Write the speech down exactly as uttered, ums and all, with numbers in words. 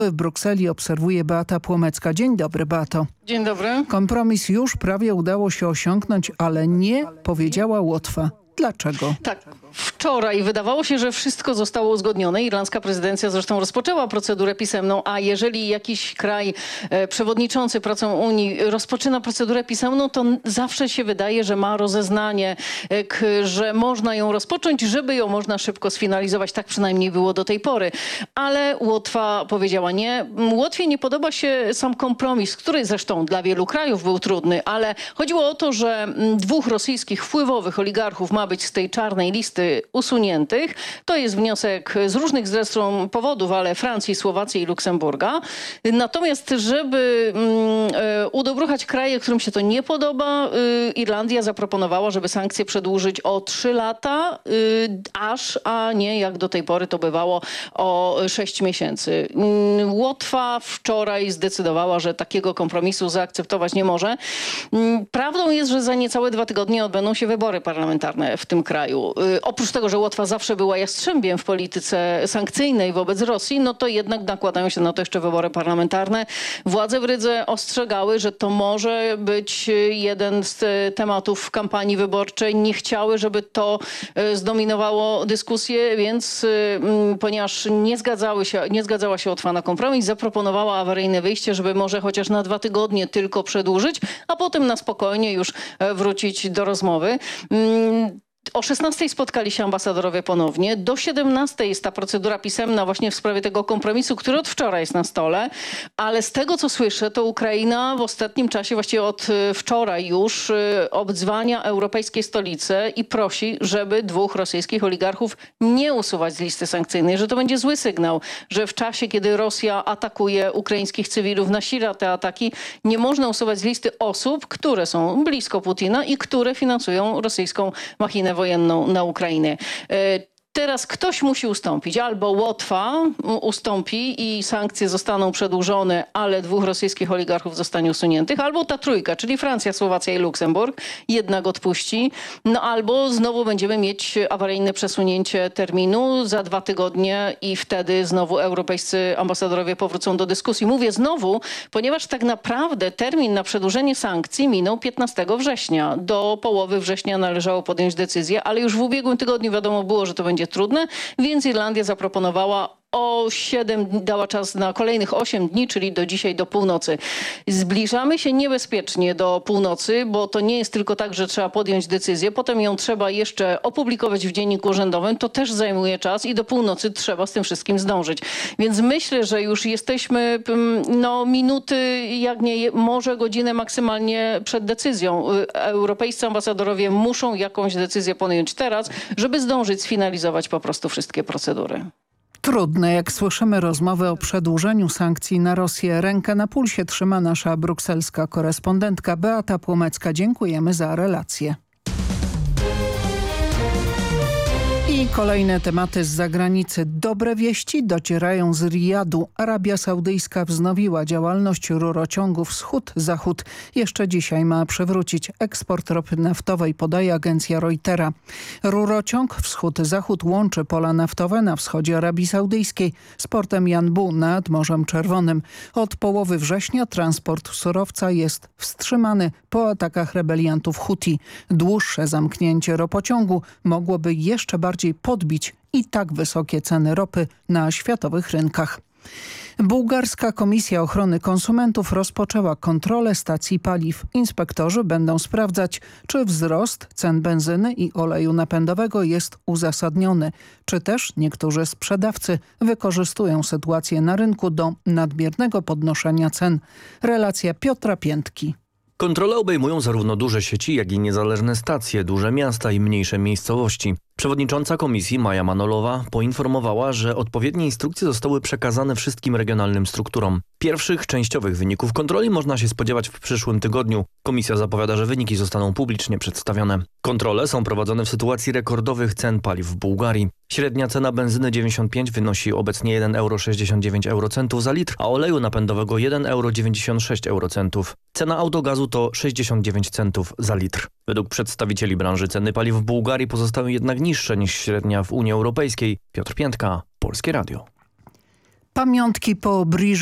W Brukseli obserwuje Beata Płomecka. Dzień dobry, Beato. Dzień dobry. Kompromis już prawie udało się osiągnąć, ale nie, powiedziała Łotwa. Dlaczego? Tak. Wczoraj wydawało się, że wszystko zostało uzgodnione. Irlandzka prezydencja zresztą rozpoczęła procedurę pisemną, a jeżeli jakiś kraj e, przewodniczący pracą Unii rozpoczyna procedurę pisemną, to zawsze się wydaje, że ma rozeznanie, e, k, że można ją rozpocząć, żeby ją można szybko sfinalizować. Tak przynajmniej było do tej pory. Ale Łotwa powiedziała nie. Łotwie nie podoba się sam kompromis, który zresztą dla wielu krajów był trudny, ale chodziło o to, że dwóch rosyjskich wpływowych oligarchów ma być z tej czarnej listy usuniętych. To jest wniosek z różnych zresztą powodów, ale Francji, Słowacji i Luksemburga. Natomiast żeby mm, udobruchać kraje, którym się to nie podoba, y, Irlandia zaproponowała, żeby sankcje przedłużyć o trzy lata, y, aż, a nie jak do tej pory to bywało o sześć miesięcy. Y, Łotwa wczoraj zdecydowała, że takiego kompromisu zaakceptować nie może. Y, prawdą jest, że za niecałe dwa tygodnie odbędą się wybory parlamentarne w tym kraju. Y, oprócz tego, że Łotwa zawsze była jastrzębiem w polityce sankcyjnej wobec Rosji, no to jednak nakładają się na to jeszcze wybory parlamentarne. Władze w Rydze ostrzegały, że to może być jeden z tematów kampanii wyborczej. Nie chciały, żeby to zdominowało dyskusję, więc ponieważ nie zgadzały się, nie zgadzała się Łotwa na kompromis, zaproponowała awaryjne wyjście, żeby może chociaż na dwa tygodnie tylko przedłużyć, a potem na spokojnie już wrócić do rozmowy. O szesnastej spotkali się ambasadorowie ponownie. Do siedemnastej jest ta procedura pisemna właśnie w sprawie tego kompromisu, który od wczoraj jest na stole. Ale z tego, co słyszę, to Ukraina w ostatnim czasie, właściwie od wczoraj już, obdzwania europejskie stolice i prosi, żeby dwóch rosyjskich oligarchów nie usuwać z listy sankcyjnej, że to będzie zły sygnał, że w czasie, kiedy Rosja atakuje ukraińskich cywilów, nasila te ataki, nie można usuwać z listy osób, które są blisko Putina i które finansują rosyjską machinę wojenną na Ukrainę. Teraz ktoś musi ustąpić. Albo Łotwa ustąpi i sankcje zostaną przedłużone, ale dwóch rosyjskich oligarchów zostanie usuniętych. Albo ta trójka, czyli Francja, Słowacja i Luksemburg, jednak odpuści. No albo znowu będziemy mieć awaryjne przesunięcie terminu za dwa tygodnie i wtedy znowu europejscy ambasadorowie powrócą do dyskusji. Mówię znowu, ponieważ tak naprawdę termin na przedłużenie sankcji minął piętnastego września. Do połowy września należało podjąć decyzję, ale już w ubiegłym tygodniu wiadomo było, że to będzie trudne, więc Irlandia zaproponowała o siedem, dała czas na kolejnych osiem dni, czyli do dzisiaj, do północy. Zbliżamy się niebezpiecznie do północy, bo to nie jest tylko tak, że trzeba podjąć decyzję, potem ją trzeba jeszcze opublikować w Dzienniku Urzędowym, to też zajmuje czas i do północy trzeba z tym wszystkim zdążyć. Więc myślę, że już jesteśmy no, minuty, jak nie może godzinę maksymalnie przed decyzją. Europejscy ambasadorowie muszą jakąś decyzję podjąć teraz, żeby zdążyć sfinalizować po prostu wszystkie procedury. Trudne, jak słyszymy, rozmowy o przedłużeniu sankcji na Rosję. Rękę na pulsie trzyma nasza brukselska korespondentka Beata Płomecka. Dziękujemy za relację. I kolejne tematy z zagranicy. Dobre wieści docierają z Rijadu. Arabia Saudyjska wznowiła działalność rurociągu wschód-zachód. Jeszcze dzisiaj ma przywrócić eksport ropy naftowej, podaje agencja Reutera. Rurociąg wschód-zachód łączy pola naftowe na wschodzie Arabii Saudyjskiej z portem Janbu nad Morzem Czerwonym. Od połowy września transport surowca jest wstrzymany po atakach rebeliantów Huti. Dłuższe zamknięcie ropociągu mogłoby jeszcze bardziej podbić i tak wysokie ceny ropy na światowych rynkach. Bułgarska Komisja Ochrony Konsumentów rozpoczęła kontrolę stacji paliw. Inspektorzy będą sprawdzać, czy wzrost cen benzyny i oleju napędowego jest uzasadniony, czy też niektórzy sprzedawcy wykorzystują sytuację na rynku do nadmiernego podnoszenia cen. Relacja Piotra Piętki. Kontrole obejmują zarówno duże sieci, jak i niezależne stacje, duże miasta i mniejsze miejscowości. Przewodnicząca komisji Maja Manolowa poinformowała, że odpowiednie instrukcje zostały przekazane wszystkim regionalnym strukturom. Pierwszych częściowych wyników kontroli można się spodziewać w przyszłym tygodniu. Komisja zapowiada, że wyniki zostaną publicznie przedstawione. Kontrole są prowadzone w sytuacji rekordowych cen paliw w Bułgarii. Średnia cena benzyny dziewięćdziesiąt pięć wynosi obecnie jeden euro sześćdziesiąt dziewięć eurocentów za litr, a oleju napędowego jeden euro dziewięćdziesiąt sześć eurocentów. Cena autogazu to sześćdziesiąt dziewięć centów za litr. Według przedstawicieli branży ceny paliw w Bułgarii pozostały jednak niższe niż średnia w Unii Europejskiej. Piotr Piętka, Polskie Radio. Pamiątki po Briżu.